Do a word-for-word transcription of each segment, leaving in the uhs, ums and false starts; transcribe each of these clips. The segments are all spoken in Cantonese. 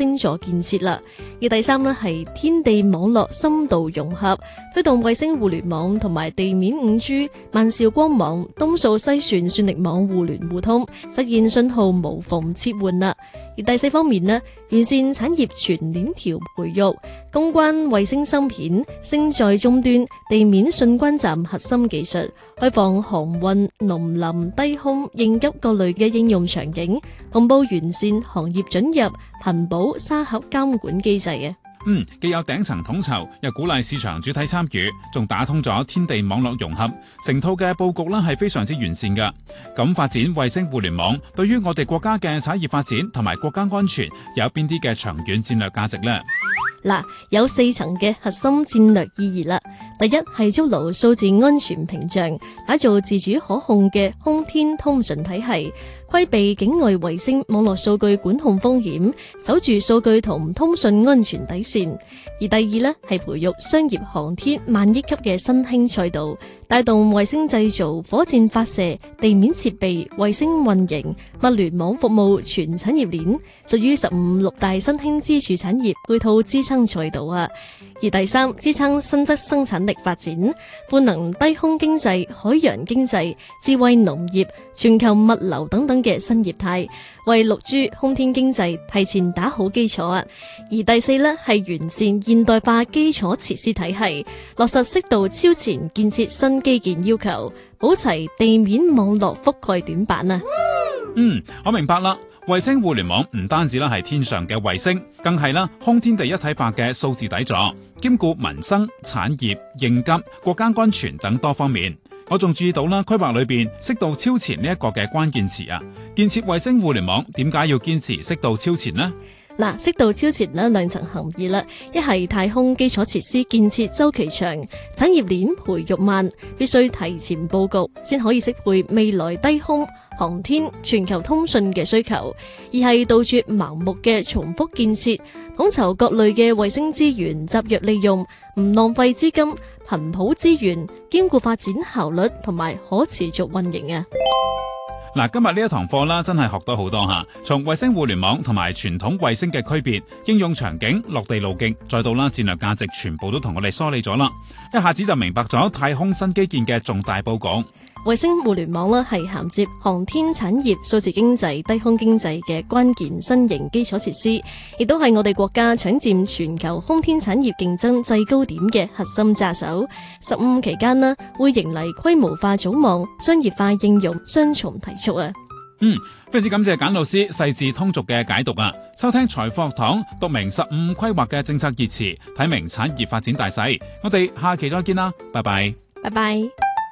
星座建設啦。而第三呢係天地網絡深度融合，推動衛星互聯網同埋地面五 G、萬兆光網、東數西算算力網互聯互通，實現信號無縫切換啦。而第四方面呢，完善產業全鏈條培育，攻關衛星芯片、星載終端、地面信關站核心技術，開放航運、農林、低空、應急各類嘅應用場景，同步完善行業准入、頻保、沙盒監管機制嘅。 嗯，既有頂層統籌，又鼓勵市場主體參與，仲打通咗天地網絡融合，成套嘅佈局呢係非常之完善㗎。咁發展衛星互聯網，對於我哋國家嘅產業發展同埋國家安全，有邊啲嘅長遠戰略價值呢？ 嗱，有四層嘅核心戰略意義啦。第一係築牢數字安全屏障，打造自主可控嘅空天通訊體系，規避境外衛星網絡數據管控風險，守住數據同通訊安全底線。而第二呢係培育商業航天萬億級嘅新興賽道，帶動衛星製造、火箭發射、地面設備、衛星運營、物聯網服務全產業鏈，屬於十五六大新興支柱產業配套支撐賽道啊。而第三，支撐新質生產力發展，賦能低空經濟、海洋經濟、智慧農業、全球物流等等嘅新業態，為六 G 空天經濟提前打好基礎啊。而第四呢係完善現代化基礎設施體系，落實適度超前建設新基建要求，保齊地面網絡覆蓋短板啊。 嗯，我明白啦。衛星互聯網唔單止啦係天上嘅衛星，更係啦空天地一體化嘅數字底座，兼顧民生、產業、應急、國家安全等多方面。我仲注意到啦，規劃裏邊適度超前呢一個嘅關鍵詞啊。建設衛星互聯網點解要堅持適度超前呢？ 嗱，適度超前呢兩層含義啦，一係太空基礎設施建設周期長，產業鏈培育慢，必須提前佈局，先可以適配未來低空、航天、全球通訊嘅需求；而係杜絕盲目嘅重複建設，統籌各類嘅衛星資源，集約利用，唔浪費資金，頻譜資源，兼顧發展效率同埋可持續運營啊！ 嗱，今日呢一堂課啦，真係學到好多吓，從衛星互聯網同埋傳統衛星嘅區別、應用場景、落地路徑，再到啦戰略價值，全部都同我哋梳理咗啦，一下子就明白咗太空新基建嘅重大佈局。 衛星互聯網呢係銜接航天產業、數字經濟、低空經濟嘅關鍵新型基礎設施，亦都係我哋國家搶佔全球空天產業競爭制高點嘅核心揸手。十五期間呢會迎嚟規模化組網、商業化應用雙重提速啊！ 嗯，非常之感謝簡老師細緻通俗嘅解讀啊！收聽財課堂，讀明十五規劃嘅政策熱詞，睇明產業發展大勢。我哋下期再見啦，拜拜， 拜拜。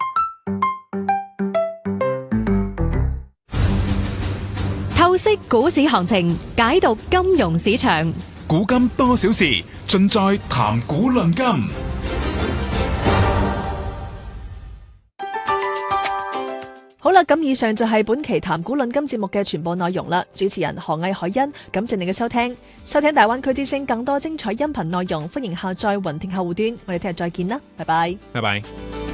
透析股市行情，解讀金融市場， 古今多少事，盡在談股論金。 好啦，咁以上就係本期談股論金節目嘅全部內容啦。主持人何藝海欣，感謝你嘅收聽。收聽大灣區之聲更多精彩音頻內容，歡迎下載雲聽客戶端。我哋聽日再見啦，拜拜， 拜拜。